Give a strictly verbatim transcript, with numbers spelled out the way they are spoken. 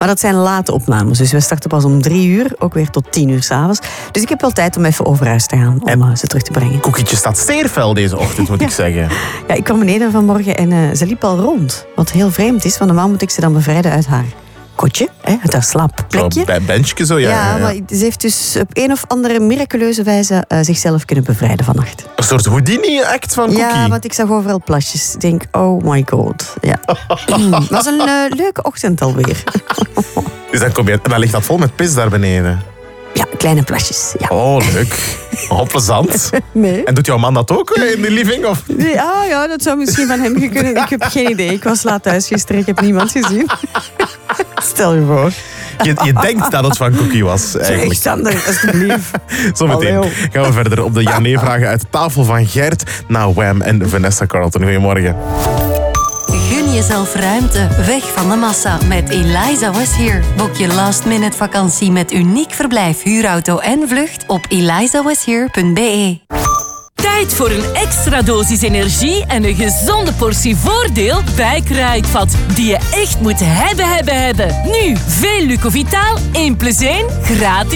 Maar dat zijn late opnames. Dus we starten pas om drie uur, ook weer tot tien uur 's avonds. Dus ik heb wel tijd om even over huis te gaan, om en ze terug te brengen. Koekietje staat zeer fel deze ochtend, moet ja. ik zeggen. Ja, ik kwam beneden vanmorgen en uh, ze liep al rond. Wat heel vreemd is, want normaal moet ik ze dan bevrijden uit haar kotje, hè, uit haar slaapplekje. Zo, bij een benchje zo, ja. Ja, ja, ja. maar ze heeft dus op een of andere miraculeuze wijze uh, zichzelf kunnen bevrijden vannacht. Een soort Houdini-act van Cookie. Ja, want ik zag overal plasjes. Ik denk, oh my god. Ja. Het was een uh, leuke ochtend alweer. Dus dan, kom je, dan ligt dat vol met pis daar beneden. Ja, kleine plasjes. Ja. Oh, leuk. Oh, plezant. Nee. En doet jouw man dat ook in de living? Of? Nee, ah, ja, dat zou misschien van hem kunnen. Ik heb geen idee. Ik was laat thuis gisteren. Ik heb niemand gezien. Stel je voor. Je, je denkt dat het van Cookie was, eigenlijk. Zeg, Sander, alsjeblieft. Zometeen Allee, gaan we verder op de ja-nee-vragen uit de tafel van Gert naar Wham en Vanessa Carlton. Goedemorgen. Gun jezelf ruimte, weg van de massa met Eliza Was Here. Boek je last minute vakantie met uniek verblijf, huurauto en vlucht op eliza was here punt b e. Tijd voor een extra dosis energie en een gezonde portie voordeel bij Kruidvat. Die je echt moet hebben, hebben, hebben. Nu, veel Lucovitaal, één plus één, gratis.